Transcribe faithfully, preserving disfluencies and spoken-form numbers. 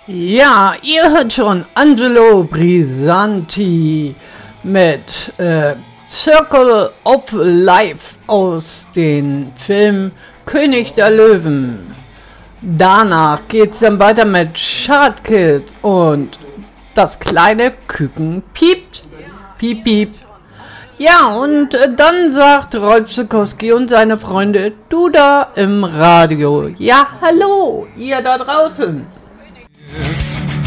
Ja, ihr hört schon Angelo Brisanti mit äh, Circle of Life aus dem Film König der Löwen. Danach geht's dann weiter mit Schadkids und das kleine Küken piept. Piep, piep. Ja, und äh, dann sagt Rolf Zukowski und seine Freunde, du da im Radio. Ja, hallo, ihr da draußen.